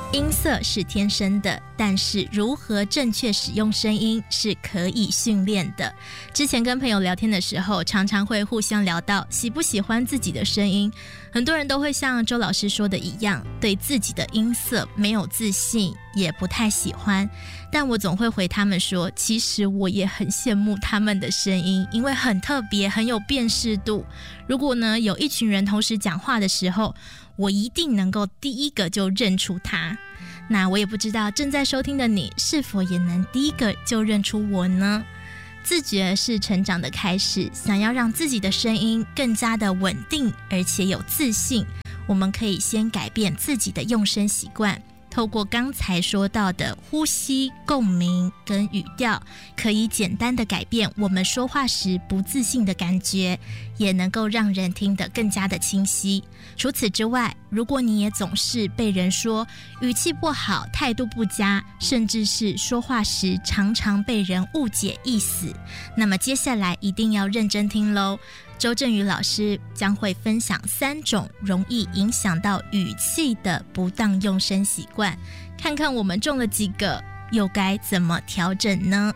音色是天生的，但是如何正确使用声音是可以训练的。之前跟朋友聊天的时候，常常会互相聊到喜不喜欢自己的声音。很多人都会像周老师说的一样，对自己的音色没有自信，也不太喜欢。但我总会回他们说，其实我也很羡慕他们的声音，因为很特别，很有辨识度。如果呢有一群人同时讲话的时候，我一定能够第一个就认出他。那我也不知道正在收听的你是否也能第一个就认出我呢？自觉是成长的开始，想要让自己的声音更加的稳定而且有自信，我们可以先改变自己的用声习惯，透过刚才说到的呼吸、共鸣跟语调，可以简单的改变我们说话时不自信的感觉，也能够让人听得更加的清晰。除此之外，如果你也总是被人说语气不好、态度不佳，甚至是说话时常常被人误解意思，那么接下来一定要认真听咯。周振宇老师将会分享3种容易影响到语气的不当用声习惯，看看我们中了几个，又该怎么调整呢？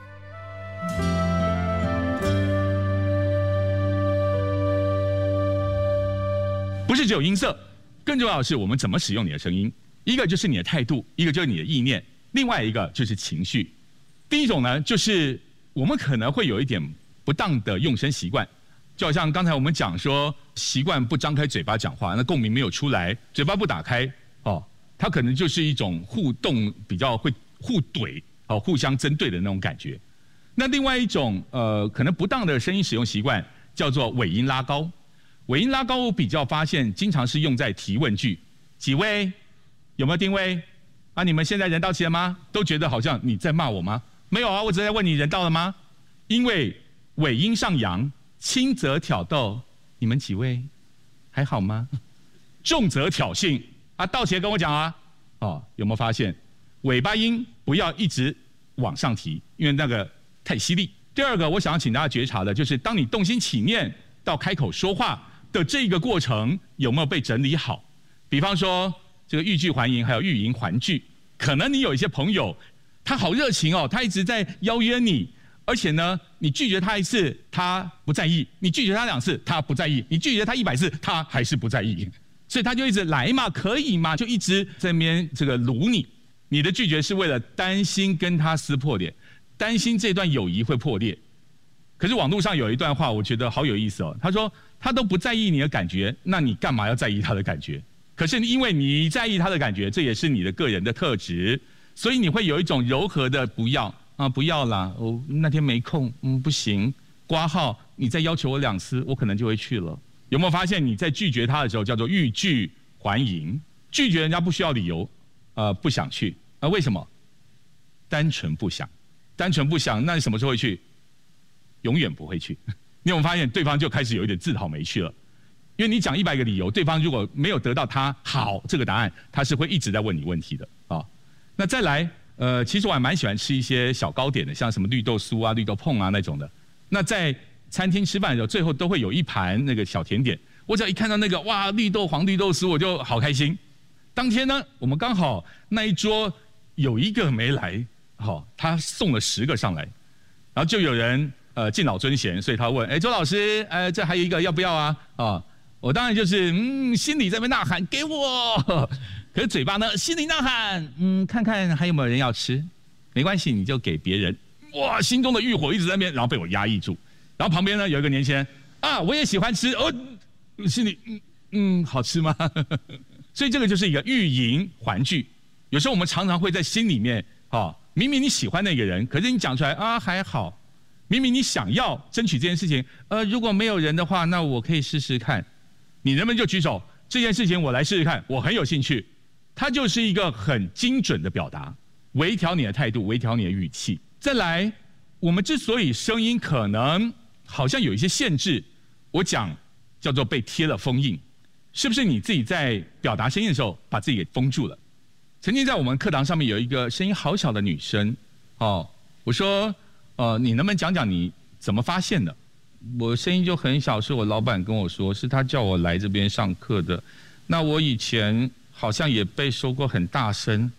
不是只有音色，更重要的是我们怎么使用你的声音。一个就是你的态度，一个就是你的意念，另外一个就是情绪。第一种呢，就是我们可能会有一点不当的用声习惯，就好像刚才我们讲说，习惯不张开嘴巴讲话，那共鸣没有出来，嘴巴不打开，它可能就是一种互动比较会互怼，互相针对的那种感觉。那另外一种可能不当的声音使用习惯叫做尾音拉高。尾音拉高我比较发现经常是用在提问句，几位有没有定位啊？你们现在人到齐了吗？都觉得好像你在骂我吗？没有啊，我只是在问你人到了吗？因为尾音上扬，轻则挑逗，你们几位还好吗？重则挑衅啊，到齐了跟我讲啊。有没有发现尾巴音不要一直往上提，因为那个太犀利。第二个我想要请大家觉察的就是，当你动心起念到开口说话的这个过程有没有被整理好？比方说这个欲拒还迎，还有欲迎还拒，可能你有一些朋友他好热情他一直在邀约你，而且呢你拒绝他1次他不在意，你拒绝他2次他不在意，你拒绝他100次他还是不在意，所以他就一直来嘛，可以嘛，就一直在那边这个撸你。你的拒绝是为了担心跟他撕破脸，担心这段友谊会破裂。可是网络上有一段话我觉得好有意思他说他都不在意你的感觉，那你干嘛要在意他的感觉？可是因为你在意他的感觉，这也是你的个人的特质，所以你会有一种柔和的不要不要啦，我那天没空，不行，括号你再要求我2次我可能就会去了。有没有发现你在拒绝他的时候叫做欲拒还迎？拒绝人家不需要理由，不想去为什么？单纯不想，单纯不想，那你什么时候会去？永远不会去。你有没有发现对方就开始有一点自讨没趣了？因为你讲100个理由，对方如果没有得到他好这个答案，他是会一直在问你问题的那再来其实我还蛮喜欢吃一些小糕点的，像什么绿豆酥啊、绿豆碰啊那种的。那在餐厅吃饭的时候，最后都会有一盘那个小甜点，我只要一看到那个哇绿豆黄绿豆酥，我就好开心。当天呢，我们刚好那一桌有一个没来，他送了10个上来，然后就有人敬老尊贤，所以他问周老师这还有一个要不要啊？我当然就是心里在那边呐喊给我，可是嘴巴呢心里呐喊看看还有没有人要吃，没关系你就给别人。哇，心中的欲火一直在那边，然后被我压抑住。然后旁边呢有一个年轻人我也喜欢吃心里好吃吗？所以这个就是一个欲迎还拒。有时候我们常常会在心里面明明你喜欢那个人，可是你讲出来还好。明明你想要争取这件事情如果没有人的话，那我可以试试看。你能不能就举手，这件事情我来试试看，我很有兴趣。它就是一个很精准的表达，微调你的态度，微调你的语气。再来，我们之所以声音可能好像有一些限制，我讲叫做被贴了封印，是不是你自己在表达声音的时候把自己给封住了？曾经在我们课堂上面有一个声音好小的女生我说你能不能讲讲你怎么发现的？我声音就很小，是我老板跟我说，是他叫我来这边上课的。那我以前好像也被说过很大声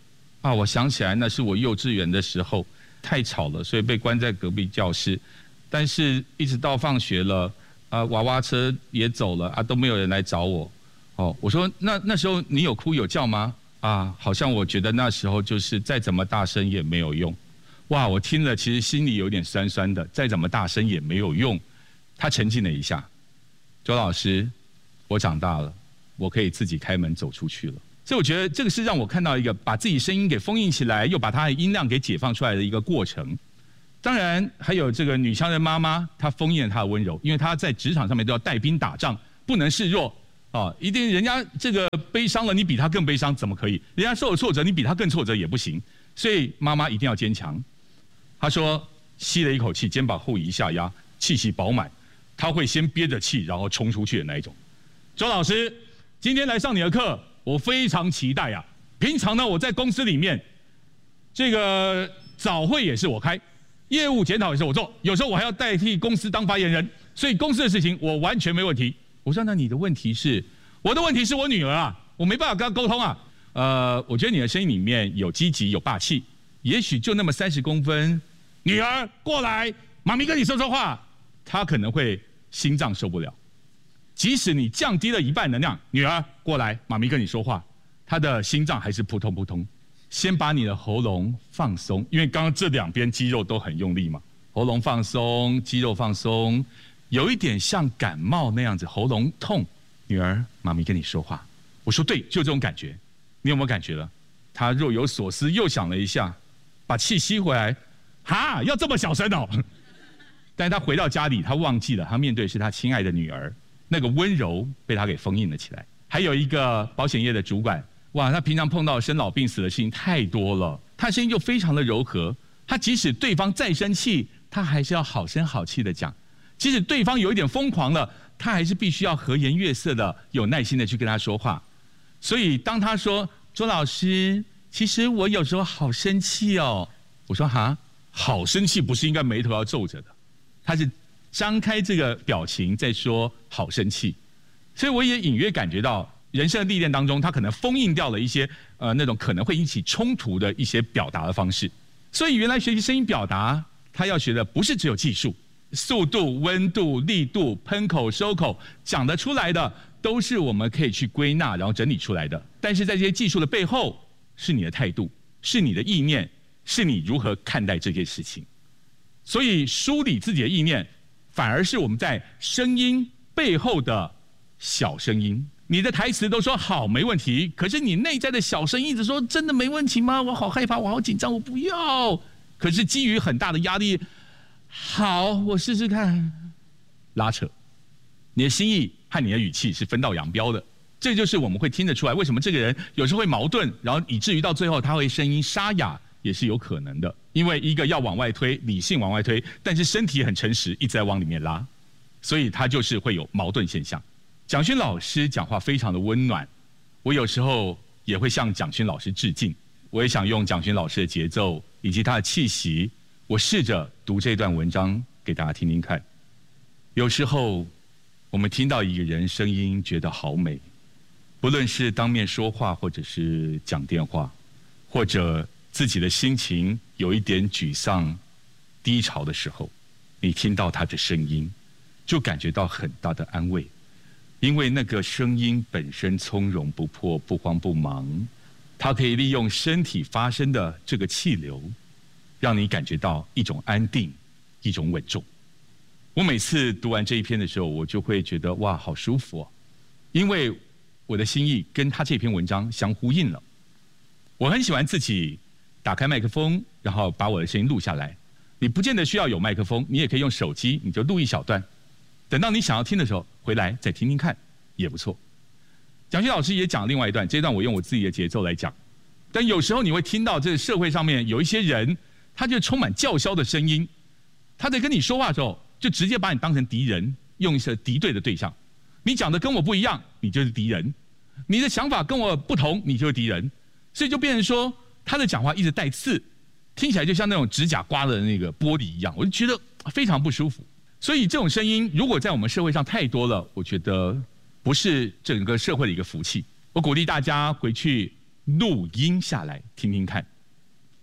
啊，我想起来那是我幼稚园的时候，太吵了，所以被关在隔壁教室。但是一直到放学了，娃娃车也走了，都没有人来找我。哦，我说那时候你有哭有叫吗？好像我觉得那时候就是再怎么大声也没有用。哇，我听了其实心里有点酸酸的，再怎么大声也没有用。他沉静了一下，周老师，我长大了，我可以自己开门走出去了。所以我觉得这个是让我看到一个把自己声音给封印起来，又把它的音量给解放出来的一个过程。当然还有这个女强人妈妈，她封印了她的温柔，因为她在职场上面都要带兵打仗，不能示弱。一定人家这个悲伤了，你比他更悲伤，怎么可以？人家受了挫折，你比他更挫折也不行。所以妈妈一定要坚强。她说，吸了一口气，肩膀后移下压，气息饱满。她会先憋着气，然后冲出去的那一种。周老师，今天来上你的课，我非常期待啊。平常呢，我在公司里面，这个早会也是我开，业务检讨也是我做，有时候我还要代替公司当发言人，所以公司的事情我完全没问题。我说，那你的问题是？我的问题是我女儿啊，我没办法跟她沟通啊。我觉得你的声音里面有积极有霸气，也许就那么30公分，女儿过来，妈咪跟你说说话，她可能会心脏受不了。即使你降低了一半能量，女儿过来，妈咪跟你说话，她的心脏还是扑通扑通。先把你的喉咙放松，因为刚刚这两边肌肉都很用力嘛，喉咙放松，肌肉放松。有一点像感冒那样子，喉咙痛。女儿，妈咪跟你说话。我说对，就这种感觉。你有没有感觉了？她若有所思，又想了一下，把气吸回来。哈，要这么小声哦？但是她回到家里，她忘记了，她面对是她亲爱的女儿，那个温柔被她给封印了起来。还有一个保险业的主管，哇，他平常碰到生老病死的事情太多了，他声音就非常的柔和。他即使对方再生气，他还是要好声好气的讲。即使对方有一点疯狂了，他还是必须要和颜悦色的、有耐心的去跟他说话。所以当他说：“周老师，其实我有时候好生气哦。”我说：“哈，好生气不是应该眉头要皱着的？”他是张开这个表情在说好生气。所以我也隐约感觉到，人生的历练当中，他可能封印掉了一些那种可能会引起冲突的一些表达的方式。所以原来学习声音表达，他要学的不是只有技术。速度、温度、力度、喷口、收口，讲得出来的都是我们可以去归纳，然后整理出来的。但是在这些技术的背后，是你的态度，是你的意念，是你如何看待这件事情。所以梳理自己的意念，反而是我们在声音背后的小声音。你的台词都说好没问题，可是你内在的小声音一直说真的没问题吗？我好害怕，我好紧张，我不要。可是基于很大的压力。好，我试试看。拉扯，你的心意和你的语气是分道扬镳的，这就是我们会听得出来，为什么这个人有时候会矛盾，然后以至于到最后他会声音沙哑，也是有可能的。因为一个要往外推，理性往外推，但是身体很诚实，一直在往里面拉，所以他就是会有矛盾现象。蒋勋老师讲话非常的温暖，我有时候也会向蒋勋老师致敬，我也想用蒋勋老师的节奏以及他的气息。我试着读这段文章给大家听听看。有时候我们听到一个人声音觉得好美，不论是当面说话或者是讲电话，或者自己的心情有一点沮丧低潮的时候，你听到他的声音就感觉到很大的安慰，因为那个声音本身从容不迫，不慌不忙，它可以利用身体发生的这个气流，让你感觉到一种安定，一种稳重。我每次读完这一篇的时候，我就会觉得哇，好舒服哦，因为我的心意跟他这篇文章相呼应了。我很喜欢自己打开麦克风，然后把我的声音录下来。你不见得需要有麦克风，你也可以用手机，你就录一小段，等到你想要听的时候回来再听听看也不错。蒋勋老师也讲另外一段，这一段我用我自己的节奏来讲。但有时候你会听到这个社会上面有一些人，他就充满叫嚣的声音，他在跟你说话的时候就直接把你当成敌人，用一些敌对的对象。你讲的跟我不一样，你就是敌人；你的想法跟我不同，你就是敌人。所以就变成说，他的讲话一直带刺，听起来就像那种指甲刮的那个玻璃一样，我就觉得非常不舒服。所以这种声音如果在我们社会上太多了，我觉得不是整个社会的一个福气。我鼓励大家回去录音下来听听看，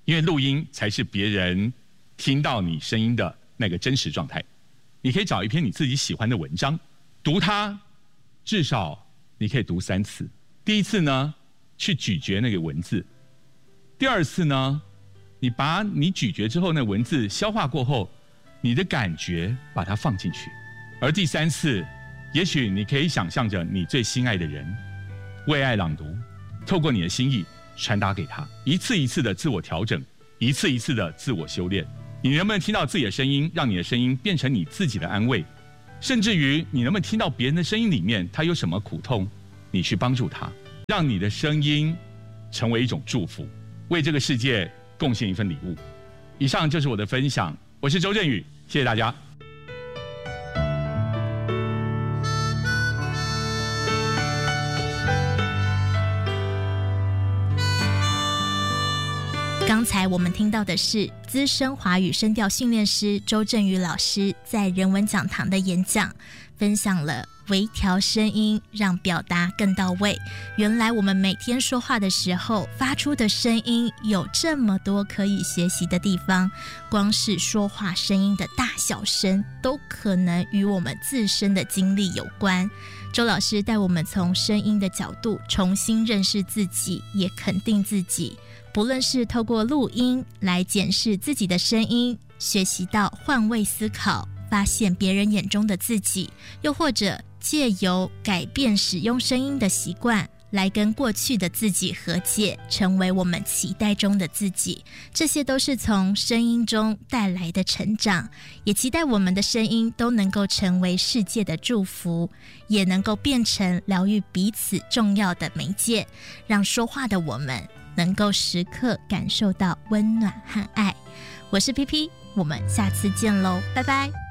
因为录音才是别人听到你声音的那个真实状态。你可以找一篇你自己喜欢的文章，读它，至少你可以读3次。第一次呢，去咀嚼那个文字；第二次呢，你把你咀嚼之后那文字消化过后，你的感觉把它放进去；而第3次，也许你可以想象着你最心爱的人为爱朗读，透过你的心意传达给他，一次一次的自我调整，一次一次的自我修炼。你能不能听到自己的声音，让你的声音变成你自己的安慰？甚至于你能不能听到别人的声音里面他有什么苦痛，你去帮助他，让你的声音成为一种祝福，为这个世界贡献一份礼物。以上就是我的分享，我是周振宇，谢谢大家。 刚才我们听到的是资深华语声调训练师周振宇老师在人文讲堂的演讲，分享了微调声音让表达更到位。原来我们每天说话的时候发出的声音有这么多可以学习的地方，光是说话声音的大小声都可能与我们自身的经历有关。周老师带我们从声音的角度重新认识自己，也肯定自己。不论是透过录音来检视自己的声音，学习到换位思考，发现别人眼中的自己，又或者借由改变使用声音的习惯，来跟过去的自己和解，成为我们期待中的自己。这些都是从声音中带来的成长，也期待我们的声音都能够成为世界的祝福，也能够变成疗愈彼此重要的媒介，让说话的我们能够时刻感受到温暖和爱。我是 PP， 我们下次见喽，拜拜。